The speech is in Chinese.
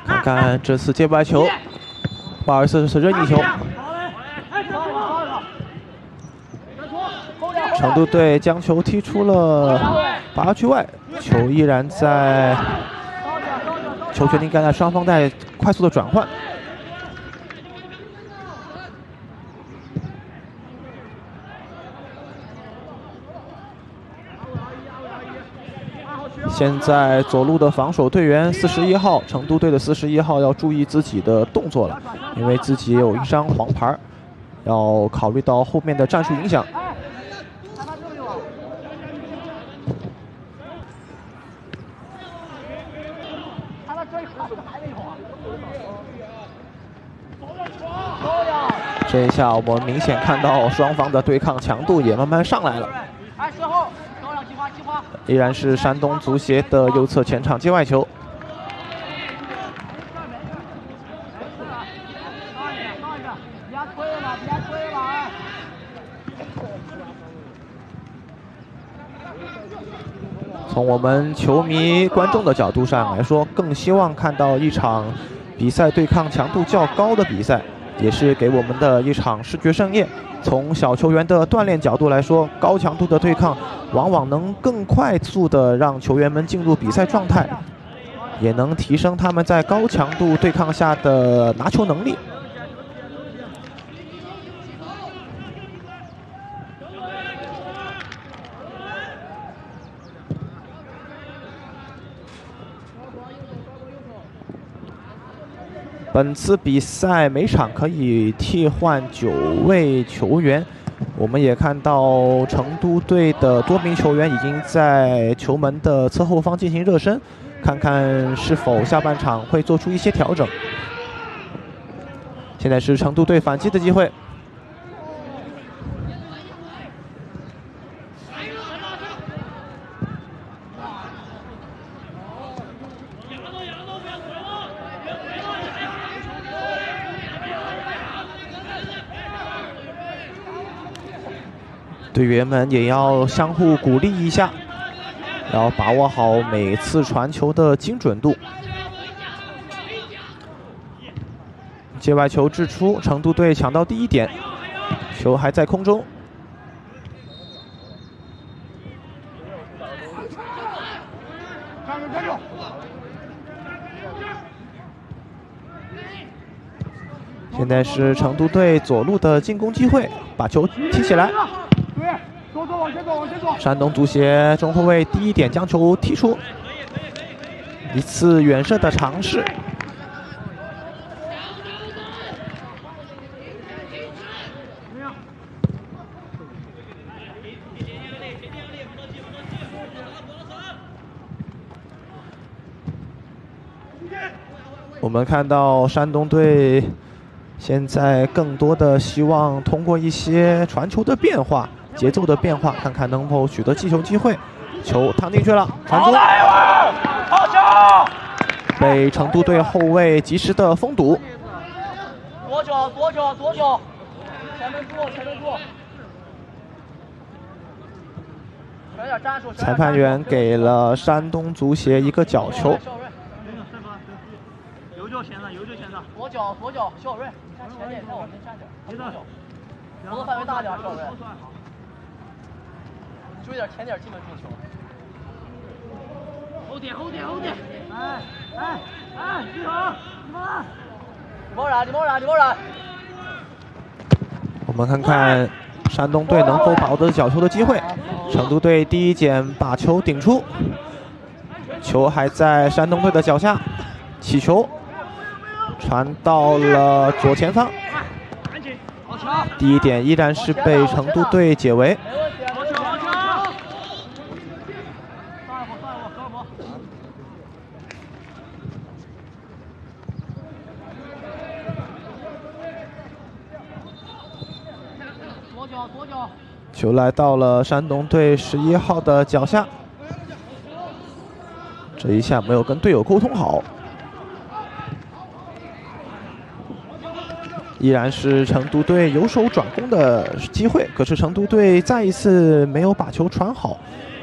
看看这次界外球，不好意思，是任意球。成都队将球踢出了8区外，球依然在球权应该在双方在快速的转换。现在左路的防守队员41号，成都队的41号要注意自己的动作了，因为自己有一张黄牌，要考虑到后面的战术影响。这一下我们明显看到双方的对抗强度也慢慢上来了。依然是山东足协的右侧前场界外球。从我们球迷观众的角度上来说，更希望看到一场比赛对抗强度较高的比赛，也是给我们的一场视觉盛宴。从小球员的锻炼角度来说，高强度的对抗往往能更快速的让球员们进入比赛状态，也能提升他们在高强度对抗下的拿球能力。本次比赛每场可以替换9位球员，我们也看到成都队的多名球员已经在球门的侧后方进行热身，看看是否下半场会做出一些调整。现在是成都队反击的机会。队员们也要相互鼓励一下，要把握好每次传球的精准度。界外球掷出，成都队抢到第1点，球还在空中。现在是成都队左路的进攻机会，把球踢起来。山东足协中后卫第1点将球踢出，一次远射的尝试。我们看到山东队现在更多的希望通过一些传球的变化、节奏的变化，看看能否取得击球机会。球趟进去了，传中，被成都队后卫及时的封堵。 左脚，左脚，左脚，前面住，前面住。 裁判员给了山东足协一个角球。 右脚前上，右脚前上。左脚，左脚，小瑞，看前点，再往前站点。左脚，活动范围大点，小瑞。注意点前点，基本进球。后点，后点，后点。哎，你好，你们。你冒染，你冒染，你冒染。 我们看看山东队能否把握得角球的机会。成都队第1捡把球顶出，球还在山东队的脚下，起球传到了左前方。第1点依然是被成都队解围。球来到了山东队11号的脚下，这一下没有跟队友沟通好，依然是成都队有手转攻的机会，可是成都队再一次没有把球传好，